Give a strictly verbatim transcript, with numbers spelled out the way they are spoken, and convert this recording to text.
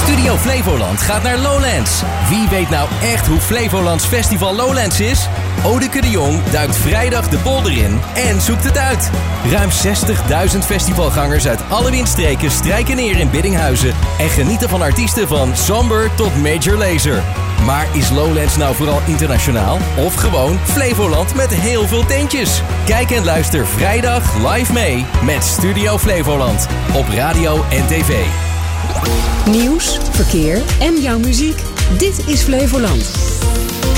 Studio Flevoland gaat naar Lowlands. Wie weet nou echt hoe Flevolands festival Lowlands is? Odeke de Jong duikt vrijdag de polder in en zoekt het uit. Ruim zestigduizend festivalgangers uit alle windstreken strijken neer in Biddinghuizen en genieten van artiesten van Somber tot Major Lazer. Maar is Lowlands nou vooral internationaal of gewoon Flevoland met heel veel tentjes? Kijk en luister vrijdag live mee met Studio Flevoland op radio en tv. Nieuws, verkeer en jouw muziek. Dit is Flevoland.